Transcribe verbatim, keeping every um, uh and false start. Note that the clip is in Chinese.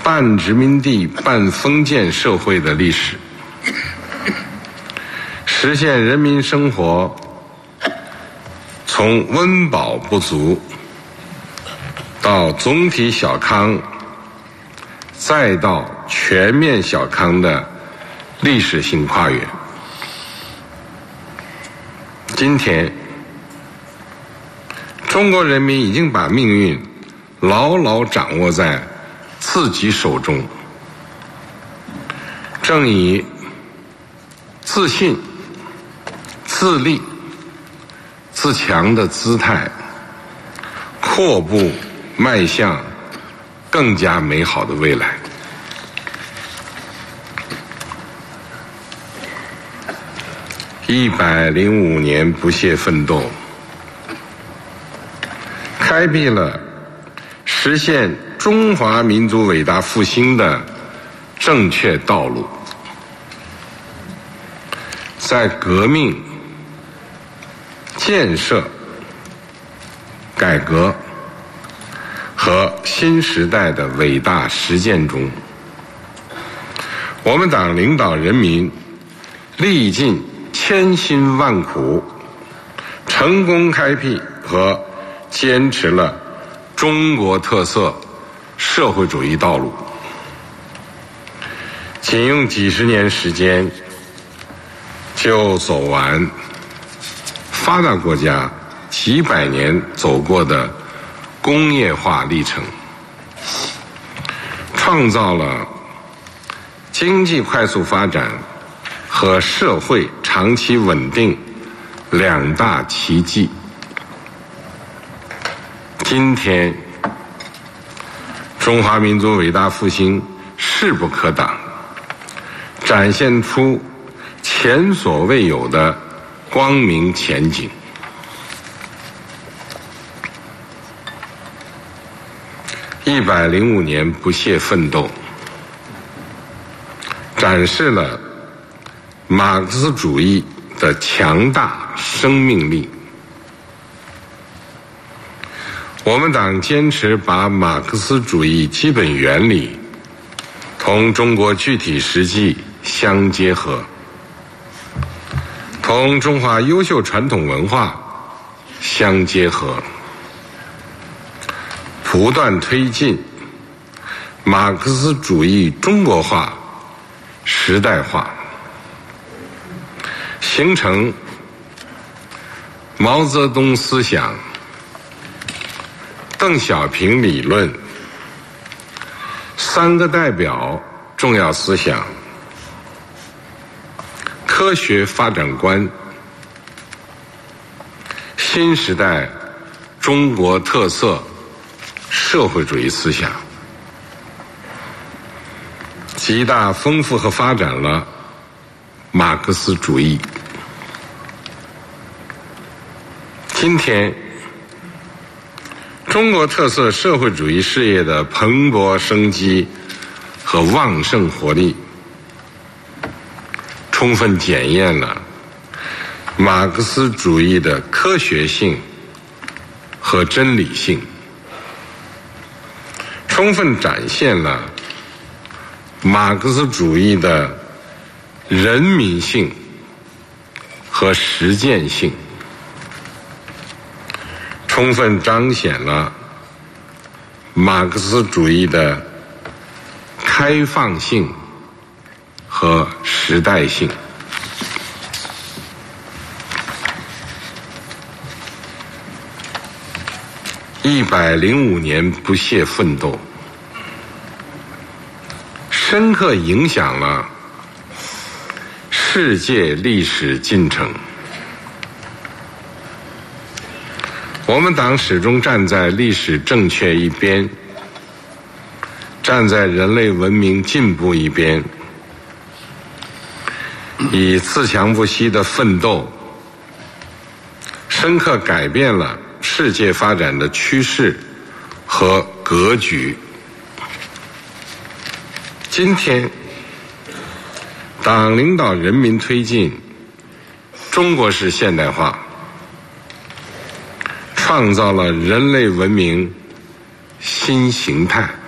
半殖民地半封建社会的历史，实现人民生活从温饱不足到总体小康，再到全面小康的历史性跨越。今天，中国人民已经把命运牢牢掌握在自己手中，正以自信、自立、自强的姿态，阔步迈向更加美好的未来。一百零五年不懈奋斗，开辟了实现中华民族伟大复兴的正确道路。在革命、建设、改革和新时代的伟大实践中，我们党领导人民历尽千辛万苦，成功开辟和坚持了中国特色社会主义道路。仅用几十年时间就走完发达国家几百年走过的工业化历程，创造了经济快速发展和社会长期稳定两大奇迹。今天，中华民族伟大复兴势不可挡，展现出前所未有的光明前景。一百零五年不懈奋斗，展示了马克思主义的强大生命力。我们党坚持把马克思主义基本原理同中国具体实际相结合，同中华优秀传统文化相结合，不断推进马克思主义中国化、时代化，形成毛泽东思想、邓小平理论、三个代表重要思想、科学发展观、新时代中国特色社会主义思想，极大丰富和发展了马克思主义。今天，中国特色社会主义事业的蓬勃生机和旺盛活力，充分检验了马克思主义的科学性和真理性，充分展现了马克思主义的人民性和实践性，充分彰显了马克思主义的开放性和时代性。一百零五年不懈奋斗，深刻影响了世界历史进程。我们党始终站在历史正确一边，站在人类文明进步一边，以自强不息的奋斗，深刻改变了世界发展的趋势和格局。今天，党领导人民推进中国式现代化，创造了人类文明新形态。